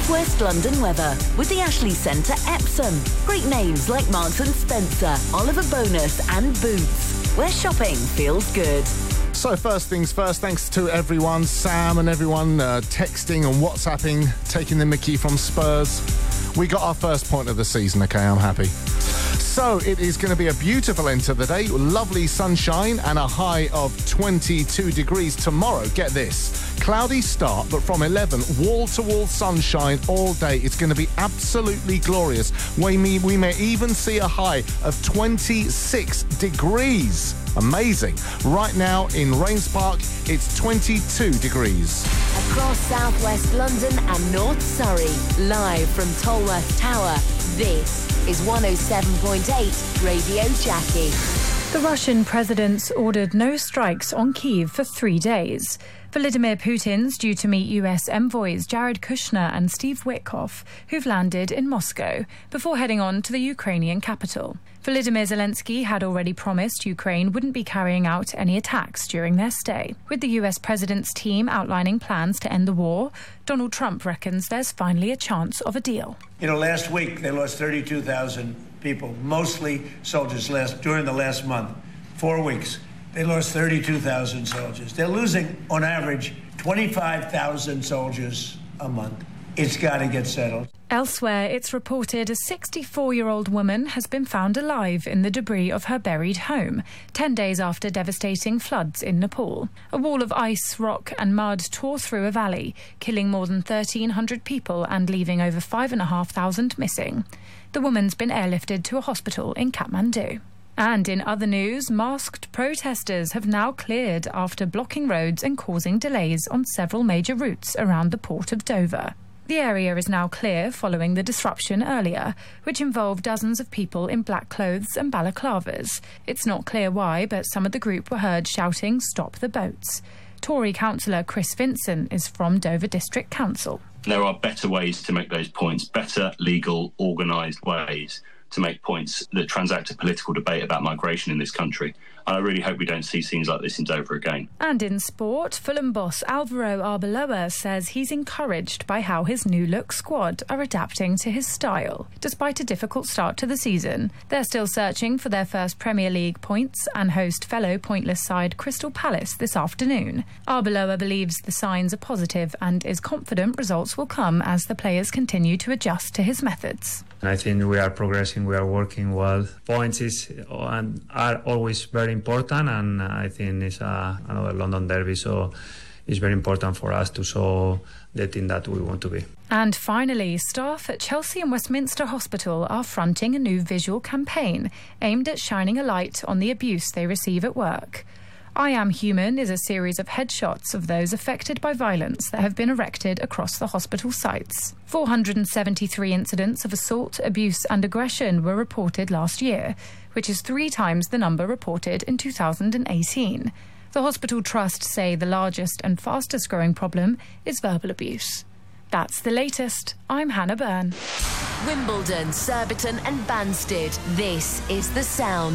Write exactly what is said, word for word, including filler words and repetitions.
South West London weather with the Ashley Centre Epsom. Great names like Marks and Spencer, Oliver Bonus and Boots, where shopping feels good. So first things first, thanks to everyone, Sam and everyone uh, texting and WhatsApping, taking the mickey from Spurs. We got our first point of the season, okay, I'm happy. So it is going to be a beautiful end to the day, lovely sunshine and a high of twenty-two degrees tomorrow. Get this, cloudy start, but from eleven, wall-to-wall sunshine all day. It's going to be absolutely glorious. We may, we may even see a high of twenty-six degrees. Amazing. Right now in Rains Park, it's twenty-two degrees. Across southwest London and North Surrey, live from Tolworth Tower, this is one oh seven point eight Radio Jackie. The Russian president's ordered no strikes on Kyiv for three days. Vladimir Putin's due to meet U S envoys Jared Kushner and Steve Witkoff, who've landed in Moscow, before heading on to the Ukrainian capital. Volodymyr Zelensky had already promised Ukraine wouldn't be carrying out any attacks during their stay. With the U S president's team outlining plans to end the war, Donald Trump reckons there's finally a chance of a deal. You know, last week they lost thirty-two thousand people, mostly soldiers last during the last month, four weeks. They lost thirty-two thousand soldiers. They're losing, on average, twenty-five thousand soldiers a month. It's got to get settled. Elsewhere, it's reported a sixty-four-year-old woman has been found alive in the debris of her buried home, ten days after devastating floods in Nepal. A wall of ice, rock and mud tore through a valley, killing more than thirteen hundred people and leaving over five thousand five hundred missing. The woman's been airlifted to a hospital in Kathmandu. And in other news, masked protesters have now cleared after blocking roads and causing delays on several major routes around the port of Dover. The area is now clear following the disruption earlier, which involved dozens of people in black clothes and balaclavas. It's not clear why, but some of the group were heard shouting, "Stop the boats." Tory councillor Chris Vincent is from Dover District Council. There are better ways to make those points, better, legal, organised ways to make points that transact a political debate about migration in this country. And I really hope we don't see scenes like this in Dover again. And in sport, Fulham boss Alvaro Arbeloa says he's encouraged by how his new-look squad are adapting to his style. Despite a difficult start to the season, they're still searching for their first Premier League points and host fellow pointless side Crystal Palace this afternoon. Arbeloa believes the signs are positive and is confident results will come as the players continue to adjust to his methods. I think we are progressing, we are working well. Points is, and are always very important, and I think it's a, another London derby, so it's very important for us to show the team that we want to be. And finally, staff at Chelsea and Westminster Hospital are fronting a new visual campaign aimed at shining a light on the abuse they receive at work. I Am Human is a series of headshots of those affected by violence that have been erected across the hospital sites. four hundred seventy-three incidents of assault, abuse and aggression were reported last year, which is three times the number reported in two thousand eighteen. The Hospital Trust say the largest and fastest growing problem is verbal abuse. That's the latest. I'm Hannah Byrne. Wimbledon, Surbiton and Banstead. This is The Sound.